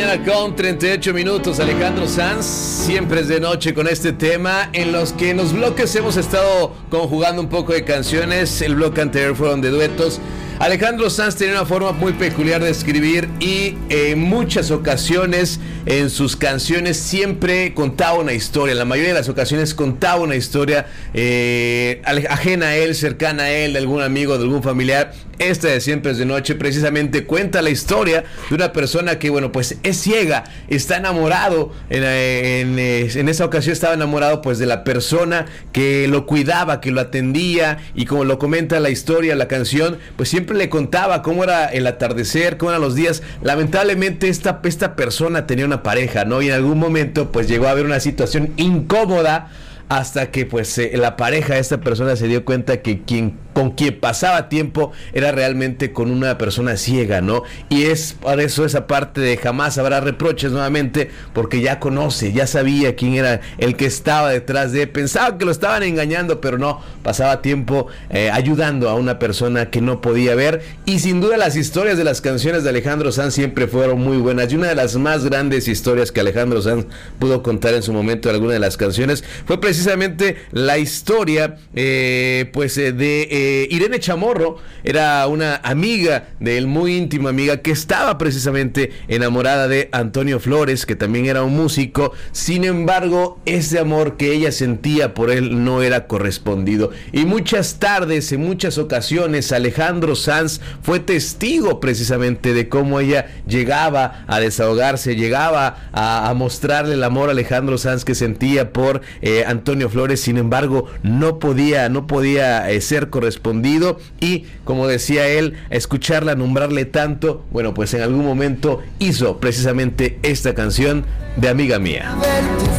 mañana con 38 minutos. Alejandro Sanz, siempre es de noche con este tema. En los que en los bloques hemos estado conjugando un poco de canciones. El bloque anterior fueron de duetos. Alejandro Sanz tenía una forma muy peculiar de escribir y en muchas ocasiones en sus canciones siempre contaba una historia. En la mayoría de las ocasiones contaba una historia ajena a él, cercana a él, de algún amigo, de algún familiar. Esta de Siempre es de noche precisamente cuenta la historia de una persona que, bueno, pues es ciega, está enamorado, en esa ocasión estaba enamorado pues de la persona que lo cuidaba, que lo atendía, y como lo comenta la historia, la canción, pues siempre le contaba cómo era el atardecer, cómo eran los días. Lamentablemente esta persona tenía una pareja, ¿no? Y en algún momento pues llegó a haber una situación incómoda hasta que pues la pareja de esta persona se dio cuenta que con quien pasaba tiempo era realmente con una persona ciega, ¿no? Y es por eso esa parte de jamás habrá reproches nuevamente, porque ya conoce, ya sabía quién era el que estaba detrás de él. Pensaba que lo estaban engañando, pero no, pasaba tiempo ayudando a una persona que no podía ver. Y sin duda las historias de las canciones de Alejandro Sanz siempre fueron muy buenas, y una de las más grandes historias que Alejandro Sanz pudo contar en su momento en alguna de las canciones fue precisamente la historia de Irene Chamorro. Era una amiga de él, muy íntima amiga, que estaba precisamente enamorada de Antonio Flores, que también era un músico. Sin embargo, ese amor que ella sentía por él no era correspondido, y muchas tardes, en muchas ocasiones, Alejandro Sanz fue testigo precisamente de cómo ella llegaba a desahogarse, llegaba a mostrarle el amor a Alejandro Sanz que sentía por Antonio Flores. Sin embargo, no podía ser correspondido, y como decía él, escucharla, nombrarle tanto, bueno, pues en algún momento hizo precisamente esta canción de Amiga Mía.